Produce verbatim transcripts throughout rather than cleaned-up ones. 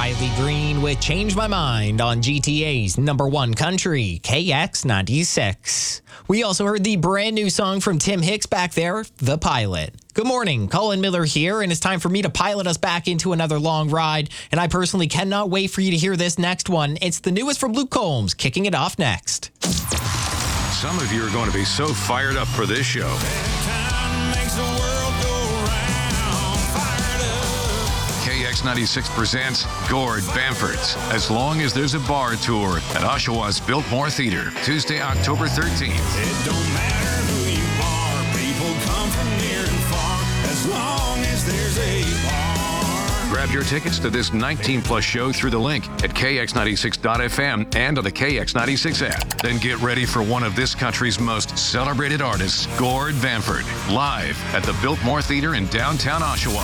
Riley Green with Change My Mind on G T A's number one country, K X ninety-six. We also heard the brand new song from Tim Hicks back there, The Pilot. Good morning, Colin Miller here, and it's time for me to pilot us back into another long ride, and I personally cannot wait for you to hear this next one. It's the newest from Luke Combs, kicking it off next. Some of you are going to be so fired up for this show. K X ninety-six presents Gord Bamford's As Long as There's a Bar Tour at Oshawa's Biltmore Theatre, Tuesday, October thirteenth. It don't matter who you are, people come from near and far, as long as there's a bar. Grab your tickets to this nineteen plus show through the link at K X ninety-six dot F M and on the K X ninety-six app. Then get ready for one of this country's most celebrated artists, Gord Bamford, live at the Biltmore Theatre in downtown Oshawa.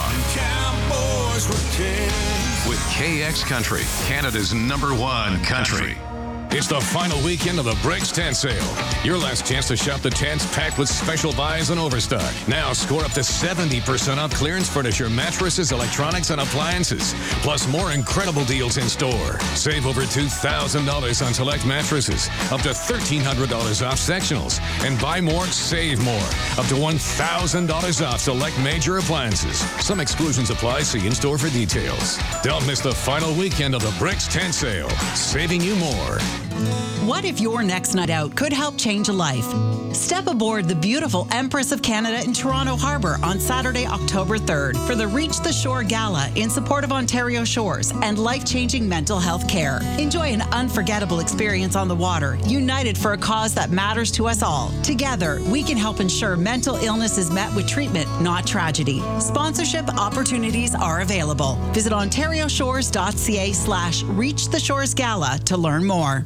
Cowboys were kings. With K X Country, Canada's number one country. It's the final weekend of the Bricks Tent Sale. Your last chance to shop the tents packed with special buys and overstock. Now score up to seventy percent off clearance furniture, mattresses, electronics, and appliances. Plus more incredible deals in store. Save over two thousand dollars on select mattresses. Up to thirteen hundred dollars off sectionals. And buy more, save more. Up to one thousand dollars off select major appliances. Some exclusions apply. See in store for details. Don't miss the final weekend of the Bricks Tent Sale. Saving you more. What if your next night out could help change a life? Step aboard the beautiful Empress of Canada in Toronto Harbour on Saturday, October third for the Reach the Shore Gala in support of Ontario Shores and life-changing mental health care. Enjoy an unforgettable experience on the water, united for a cause that matters to us all. Together, we can help ensure mental illness is met with treatment, not tragedy. Sponsorship opportunities are available. Visit ontarioshores.ca slash Reach the Shores Gala to learn more.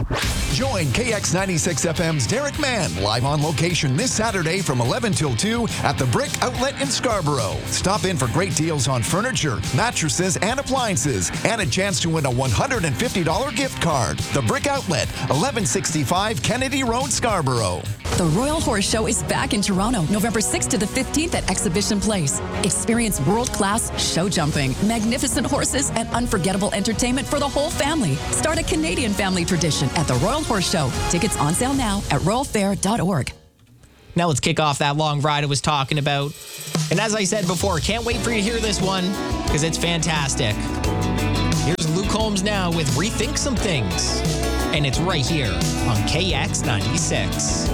Join K X ninety-six F M's Derek Mann live on location this Saturday from eleven till two at the Brick Outlet in Scarborough. Stop in for great deals on furniture, mattresses, and appliances, and a chance to win a one hundred fifty dollars gift card. The Brick Outlet, eleven sixty-five Kennedy Road, Scarborough. The Royal Horse Show is back in Toronto, November sixth to the fifteenth at Exhibition Place. Experience world-class show jumping, magnificent horses, and unforgettable entertainment for the whole family. Start a Canadian family tradition at the Royal Horse Show. Tickets on sale now at royal fair dot org. Now let's kick off that long ride I was talking about. And as I said before, can't wait for you to hear this one because it's fantastic. Here's Luke Combs now with Rethink Some Things. And it's right here on K X ninety-six.